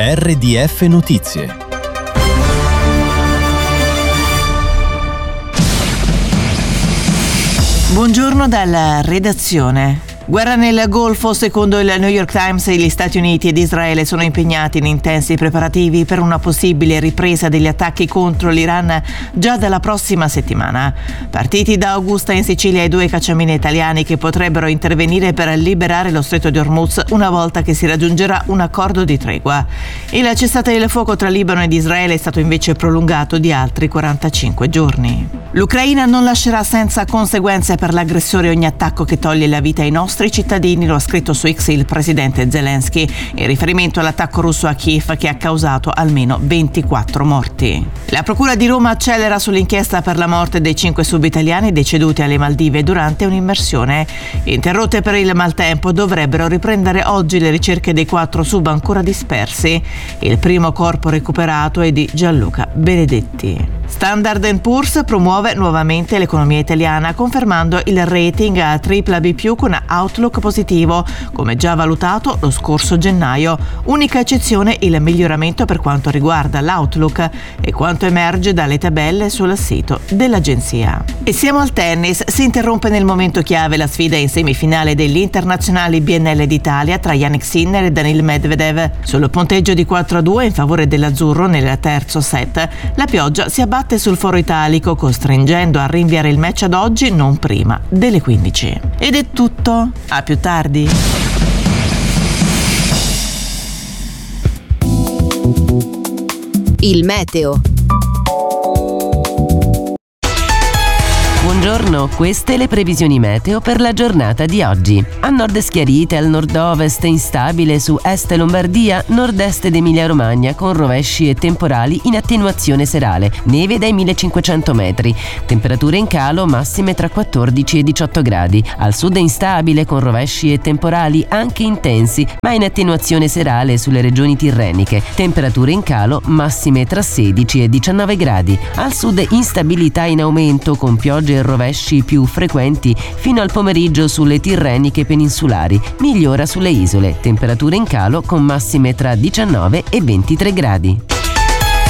RDF Notizie. Buongiorno dalla redazione. Guerra nel Golfo. Secondo il New York Times, gli Stati Uniti ed Israele sono impegnati in intensi preparativi per una possibile ripresa degli attacchi contro l'Iran già dalla prossima settimana. Partiti da Augusta in Sicilia i 2 cacciamine italiani che potrebbero intervenire per liberare lo stretto di Hormuz una volta che si raggiungerà un accordo di tregua. Il cessate il fuoco tra Libano ed Israele è stato invece prolungato di altri 45 giorni. L'Ucraina non lascerà senza conseguenze per l'aggressore ogni attacco che toglie la vita ai nostri cittadini, lo ha scritto su X il presidente Zelensky, in riferimento all'attacco russo a Kiev che ha causato almeno 24 morti. La procura di Roma accelera sull'inchiesta per la morte dei 5 sub-italiani deceduti alle Maldive durante un'immersione. Interrotte per il maltempo, dovrebbero riprendere oggi le ricerche dei 4 sub ancora dispersi. Il primo corpo recuperato è di Gianluca Benedetti. Standard & Poor's promuove nuovamente l'economia italiana, confermando il rating a BBB+ con outlook positivo, come già valutato lo scorso gennaio. Unica eccezione il miglioramento per quanto riguarda l'outlook e quanto emerge dalle tabelle sul sito dell'agenzia. E siamo al tennis. Si interrompe nel momento chiave la sfida in semifinale degli internazionali BNL d'Italia tra Jannik Sinner e Daniil Medvedev. Sul punteggio di 4-2 in favore dell'azzurro nel terzo set, la pioggia si abbatte sul foro italico, costringendo a rinviare il match ad oggi non prima delle 15. Ed è tutto. A più tardi. Il meteo. Buongiorno, queste le previsioni meteo per la giornata di oggi. A nord schiarite, al nord-ovest instabile su est Lombardia, nord-est ed Emilia-Romagna con rovesci e temporali in attenuazione serale, neve dai 1500 metri, temperature in calo massime tra 14 e 18 gradi. Al sud instabile con rovesci e temporali anche intensi, ma in attenuazione serale sulle regioni tirreniche, temperature in calo massime tra 16 e 19 gradi. Al sud instabilità in aumento con piogge e rovesci più frequenti fino al pomeriggio sulle tirreniche peninsulari, migliora sulle isole, temperature in calo con massime tra 19 e 23 gradi.